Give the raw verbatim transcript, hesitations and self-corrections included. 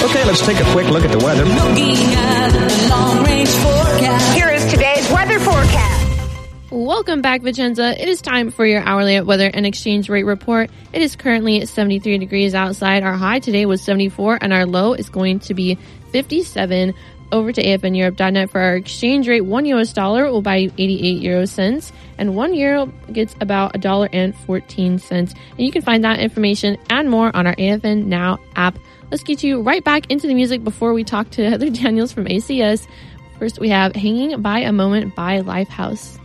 Okay, let's take a quick look at the weather. Looking at the long-range forecast. Here is today's weather forecast. Welcome back, Vicenza. It is time for your hourly weather and exchange rate report. It is currently seventy-three degrees outside. Our high today was seventy-four, and our low is going to be fifty-seven. Over to A F N Europe dot net for our exchange rate. One U S dollar will buy you eighty-eight euro cents, and one euro gets about a dollar and fourteen cents. And you can find that information and more on our A F N Now app. Let's get you right back into the music before we talk to Heather Daniels from A C S. First, we have Hanging by a Moment by Lifehouse.